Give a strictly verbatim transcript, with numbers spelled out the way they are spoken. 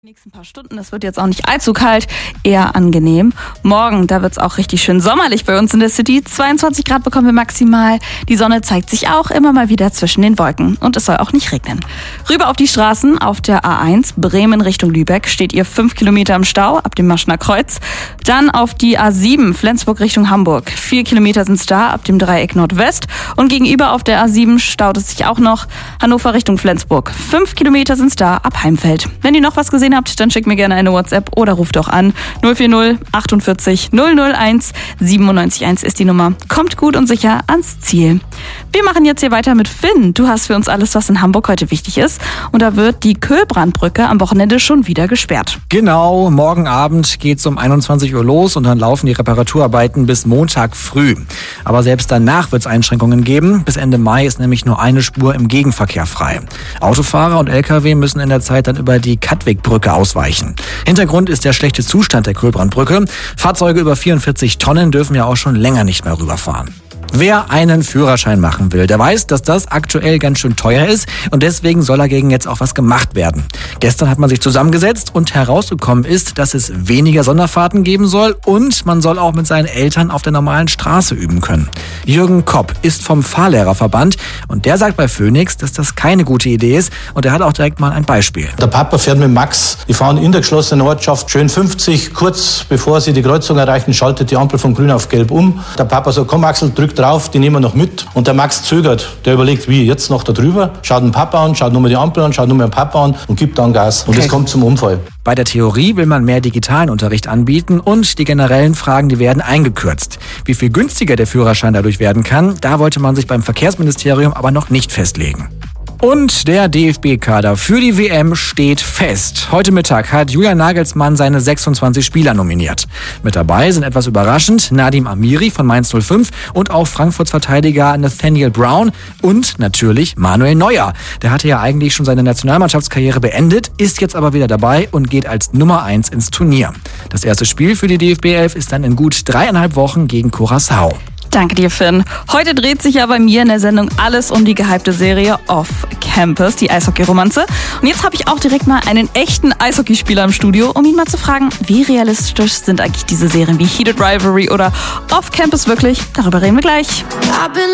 Die nächsten paar Stunden, das wird jetzt auch nicht allzu kalt, eher angenehm. Morgen, da wird es auch richtig schön sommerlich bei uns in der City. zweiundzwanzig Grad bekommen wir maximal. Die Sonne zeigt sich auch immer mal wieder zwischen den Wolken. Und es soll auch nicht regnen. Rüber auf die Straßen. Auf der A eins Bremen Richtung Lübeck steht ihr fünf Kilometer im Stau ab dem Maschner Kreuz. Dann auf die A sieben Flensburg Richtung Hamburg. vier Kilometer sind's da ab dem Dreieck Nordwest. Und gegenüber auf der A sieben staut es sich auch noch Hannover Richtung Flensburg. fünf Kilometer sind's da ab Heimfeld. Wenn ihr noch was gesehen habt, dann schickt mir gerne eine WhatsApp oder ruft doch an. null vier null achtundvierzig null null eins siebenundneunzig eins ist die Nummer. Kommt gut und sicher ans Ziel. Wir machen jetzt hier weiter mit Finn. Du hast für uns alles, was in Hamburg heute wichtig ist. Und da wird die Köhlbrandbrücke am Wochenende schon wieder gesperrt. Genau, morgen Abend geht's um einundzwanzig Uhr los und dann laufen die Reparaturarbeiten bis Montag früh. Aber selbst danach wird es Einschränkungen geben. Bis Ende Mai ist nämlich nur eine Spur im Gegenverkehr frei. Autofahrer und L K W müssen in der Zeit dann über die Katwigbrücke ausweichen. Hintergrund ist der schlechte Zustand der Köhlbrandbrücke. Fahrzeuge über vierundvierzig Tonnen dürfen ja auch schon länger nicht mehr rüberfahren. Wer einen Führerschein machen will, der weiß, dass das aktuell ganz schön teuer ist und deswegen soll dagegen jetzt auch was gemacht werden. Gestern hat man sich zusammengesetzt und herausgekommen ist, dass es weniger Sonderfahrten geben soll und man soll auch mit seinen Eltern auf der normalen Straße üben können. Jürgen Kopp ist vom Fahrlehrerverband und der sagt bei Phoenix, dass das keine gute Idee ist und er hat auch direkt mal ein Beispiel. Der Papa fährt mit Max, die fahren in der geschlossenen Ortschaft schön fünfzig, kurz bevor sie die Kreuzung erreichen, schaltet die Ampel von grün auf gelb um. Der Papa sagt, komm Axel, drück drauf, die nehmen wir noch mit. Und der Max zögert. Der überlegt, wie, jetzt noch da drüber? Schaut den Papa an, schaut nur mal die Ampel an, schaut nur mal den Papa an und gibt dann Gas. Und es okay. kommt zum Unfall. Bei der Theorie will man mehr digitalen Unterricht anbieten und die generellen Fragen, die werden eingekürzt. Wie viel günstiger der Führerschein dadurch werden kann, da wollte man sich beim Verkehrsministerium aber noch nicht festlegen. Und der D F B-Kader für die W M steht fest. Heute Mittag hat Julian Nagelsmann seine sechsundzwanzig Spieler nominiert. Mit dabei sind etwas überraschend Nadim Amiri von Mainz null fünf und auch Frankfurts Verteidiger Nathaniel Brown und natürlich Manuel Neuer. Der hatte ja eigentlich schon seine Nationalmannschaftskarriere beendet, ist jetzt aber wieder dabei und geht als Nummer eins ins Turnier. Das erste Spiel für die D F B elf ist dann in gut dreieinhalb Wochen gegen Curaçao. Danke dir, Finn. Heute dreht sich ja bei mir in der Sendung alles um die gehypte Serie Off Campus, die Eishockey-Romanze. Und jetzt habe ich auch direkt mal einen echten Eishockeyspieler im Studio, um ihn mal zu fragen, wie realistisch sind eigentlich diese Serien wie Heated Rivalry oder Off Campus wirklich? Darüber reden wir gleich.